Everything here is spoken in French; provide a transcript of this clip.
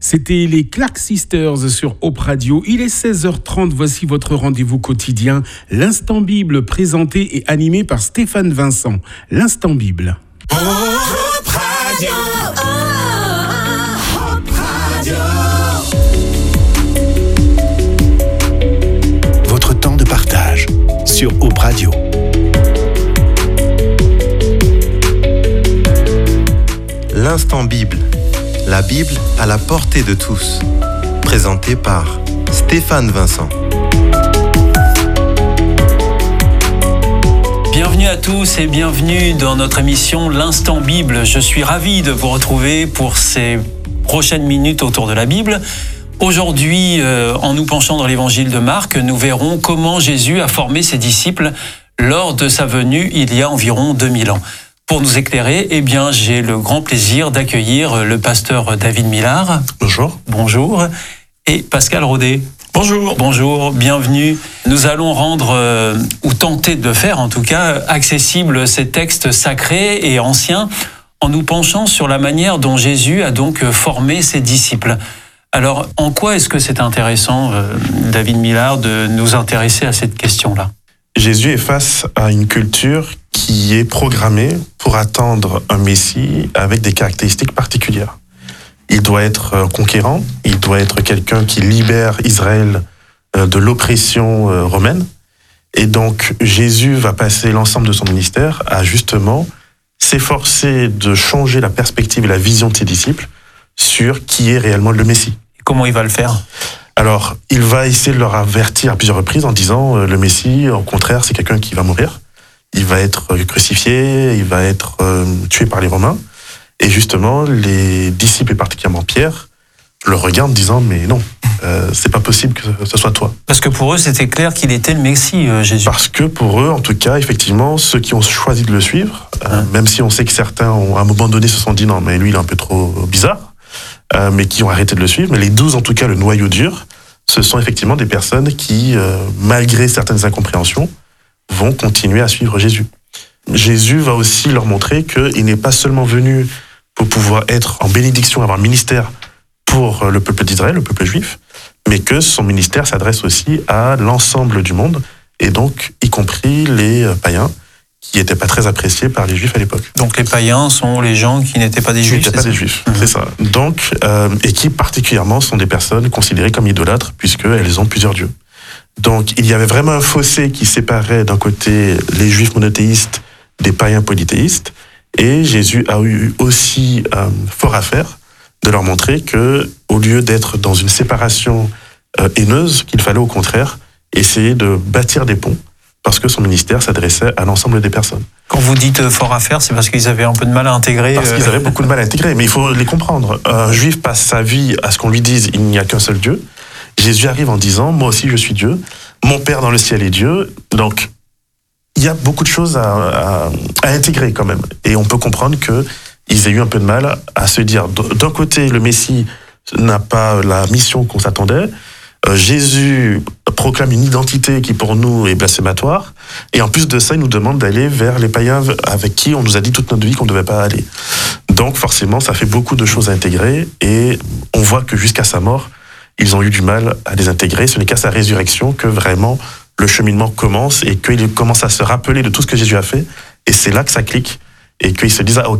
C'était les Clark Sisters sur Hope Radio. Il est 16h30, voici votre rendez-vous quotidien, l'Instant Bible, présenté et animé par Stéphane Vincent. L'Instant Bible. Hope Radio. Hope Radio. Votre temps de partage sur Hope Radio. L'Instant Bible. La Bible à la portée de tous. Présenté par Stéphane Vincent. Bienvenue à tous et bienvenue dans notre émission L'Instant Bible. Je suis ravi de vous retrouver pour ces prochaines minutes autour de la Bible. Aujourd'hui, en nous penchant dans l'évangile de Marc, nous verrons comment Jésus a formé ses disciples lors de sa venue il y a environ 2000 ans. Pour nous éclairer, j'ai le grand plaisir d'accueillir le pasteur David Millard. Bonjour. Bonjour. Et Pascal Rodet. Bonjour. Bonjour, bienvenue. Nous allons rendre, ou tenter de faire en tout cas, accessibles ces textes sacrés et anciens en nous penchant sur la manière dont Jésus a donc formé ses disciples. Alors, en quoi est-ce que c'est intéressant, David Millard, de nous intéresser à cette question-là ? Jésus est face à une culture qui est programmée pour attendre un Messie avec des caractéristiques particulières. Il doit être conquérant, il doit être quelqu'un qui libère Israël de l'oppression romaine. Et donc, Jésus va passer l'ensemble de son ministère à justement s'efforcer de changer la perspective et la vision de ses disciples sur qui est réellement le Messie. Comment il va le faire ? Alors, il va essayer de leur avertir à plusieurs reprises en disant le Messie, au contraire, c'est quelqu'un qui va mourir. Il va être crucifié, il va être tué par les Romains. Et justement, les disciples, et particulièrement Pierre, le regardent en disant mais non, c'est pas possible que ce soit toi. Parce que pour eux, c'était clair qu'il était le Messie, Jésus. Parce que pour eux, en tout cas, effectivement, ceux qui ont choisi de le suivre, même si on sait que certains, à un moment donné, se sont dit non, mais lui, il est un peu trop bizarre, mais qui ont arrêté de le suivre. Mais les 12, en tout cas, le noyau dur, ce sont effectivement des personnes qui, malgré certaines incompréhensions, vont continuer à suivre Jésus. Jésus va aussi leur montrer qu'il n'est pas seulement venu pour pouvoir être en bénédiction, avoir un ministère pour le peuple d'Israël, le peuple juif, mais que son ministère s'adresse aussi à l'ensemble du monde, et donc y compris les païens, qui n'étaient pas très appréciés par les juifs à l'époque. Donc les païens sont les gens qui n'étaient pas des juifs, c'est ça ? Qui n'étaient pas des juifs, c'est ça. Donc, et qui particulièrement sont des personnes considérées comme idolâtres, puisqu'elles ont plusieurs dieux. Donc il y avait vraiment un fossé qui séparait d'un côté les juifs monothéistes des païens polythéistes, et Jésus a eu aussi fort à faire de leur montrer que, au lieu d'être dans une séparation haineuse, qu'il fallait au contraire essayer de bâtir des ponts, parce que son ministère s'adressait à l'ensemble des personnes. Quand vous dites fort à faire, c'est parce qu'ils avaient un peu de mal à intégrer. Parce qu'ils avaient beaucoup de mal à intégrer, mais il faut les comprendre. Un juif passe sa vie à ce qu'on lui dise il n'y a qu'un seul Dieu. Jésus arrive en disant moi aussi je suis Dieu, mon Père dans le ciel est Dieu. Donc il y a beaucoup de choses à intégrer quand même, et on peut comprendre qu'ils aient eu un peu de mal à se dire d'un côté le Messie n'a pas la mission qu'on s'attendait, Jésus proclame une identité qui pour nous est blasphématoire, et en plus de ça il nous demande d'aller vers les païens avec qui on nous a dit toute notre vie qu'on ne devait pas aller. Donc forcément ça fait beaucoup de choses à intégrer, et on voit que jusqu'à sa mort ils ont eu du mal à les intégrer. Ce n'est qu'à sa résurrection que vraiment le cheminement commence, et qu'ils commencent à se rappeler de tout ce que Jésus a fait, et c'est là que ça clique, et qu'ils se disent